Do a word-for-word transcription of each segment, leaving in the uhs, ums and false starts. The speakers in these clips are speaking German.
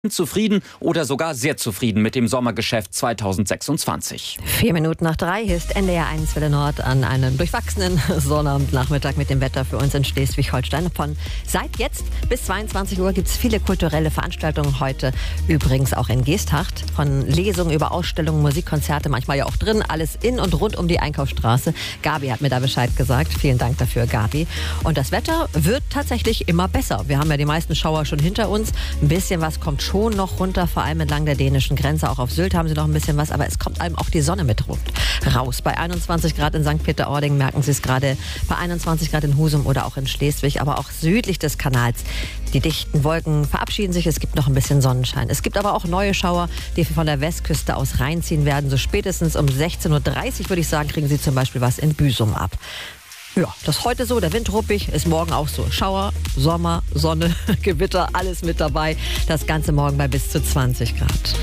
Zufrieden oder sogar sehr zufrieden mit dem Sommergeschäft zweitausendsechsundzwanzig. Vier Minuten nach drei, hier ist N D R eins Welle Nord an einem durchwachsenen Sonnabendnachmittag mit dem Wetter für uns in Schleswig-Holstein. Von seit jetzt bis zweiundzwanzig Uhr gibt es viele kulturelle Veranstaltungen. Heute übrigens auch in Geesthacht. Von Lesungen über Ausstellungen, Musikkonzerte, manchmal ja auch drin. Alles in und rund um die Einkaufsstraße. Gabi hat mir da Bescheid gesagt. Vielen Dank dafür, Gabi. Und das Wetter wird tatsächlich immer besser. Wir haben ja die meisten Schauer schon hinter uns. Ein bisschen was kommt schon schon noch runter, vor allem entlang der dänischen Grenze. Auch auf Sylt haben sie noch ein bisschen was, aber es kommt allem auch die Sonne mit raus. Bei einundzwanzig Grad in Sankt Peter-Ording merken Sie es gerade, bei einundzwanzig Grad in Husum oder auch in Schleswig, aber auch südlich des Kanals. Die dichten Wolken verabschieden sich, es gibt noch ein bisschen Sonnenschein. Es gibt aber auch neue Schauer, die von der Westküste aus reinziehen werden. So spätestens um sechzehn Uhr dreißig, würde ich sagen, kriegen Sie zum Beispiel was in Büsum ab. Ja, das ist heute so, der Wind ruppig, ist morgen auch so. Schauer, Sommer, Sonne, Gewitter, alles mit dabei. Das Ganze morgen bei bis zu zwanzig Grad.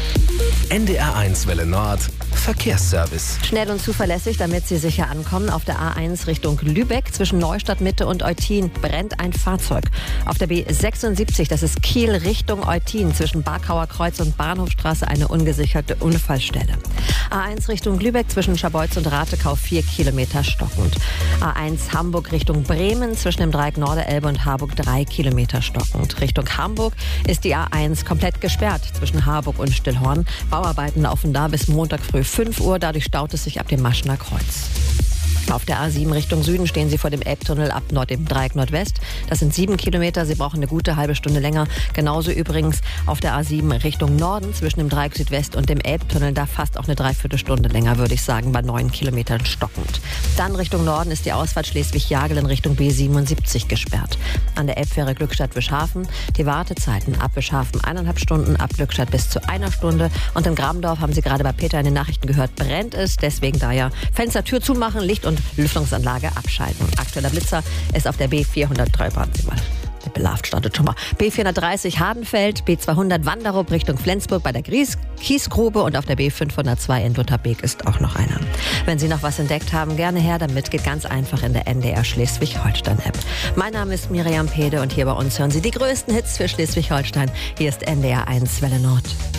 N D R eins Welle Nord, Verkehrsservice. Schnell und zuverlässig, damit Sie sicher ankommen. Auf der A eins Richtung Lübeck zwischen Neustadt Mitte und Eutin brennt ein Fahrzeug. Auf der B sechsundsiebzig, das ist Kiel Richtung Eutin, zwischen Barkauer Kreuz und Bahnhofstraße eine ungesicherte Unfallstelle. A eins Richtung Lübeck zwischen Scharbeutz und Ratekau vier Kilometer stockend. A eins Hamburg Richtung Bremen zwischen dem Dreieck Norderelbe und Harburg drei Kilometer stockend. Richtung Hamburg ist die A eins komplett gesperrt zwischen Harburg und Stillhorn. Bauarbeiten laufen da bis Montag früh fünf Uhr, dadurch staut es sich ab dem Maschener Kreuz. Auf der A sieben Richtung Süden stehen Sie vor dem Elbtunnel ab Nord dem Dreieck Nordwest. Das sind sieben Kilometer. Sie brauchen eine gute halbe Stunde länger. Genauso übrigens auf der A sieben Richtung Norden zwischen dem Dreieck Südwest und dem Elbtunnel. Da fast auch eine Dreiviertelstunde länger, würde ich sagen, bei neun Kilometern stockend. Dann Richtung Norden ist die Ausfahrt Schleswig-Jagel in Richtung B siebenundsiebzig gesperrt. An der Elbfähre Glückstadt-Wischhafen die Wartezeiten ab Wischhafen eineinhalb Stunden, ab Glückstadt bis zu einer Stunde. Und in Grabendorf haben Sie gerade bei Peter in den Nachrichten gehört, brennt es. Deswegen da ja Fenster, Tür zumachen, Licht und Lüftungsanlage abschalten. Aktueller Blitzer ist auf der B vierhundertdrei. Warten Sie mal. Der Belarft startet schon mal. B vierhundertdreißig Hardenfeld, B zweihundert Wanderup Richtung Flensburg bei der Gries Kiesgrube und auf der B fünfhundertzwei in Lutherbeek ist auch noch einer. Wenn Sie noch was entdeckt haben, gerne her damit. Geht ganz einfach in der N D R Schleswig-Holstein-App. Mein Name ist Miriam Pede und hier bei uns hören Sie die größten Hits für Schleswig-Holstein. Hier ist N D R eins Welle Nord.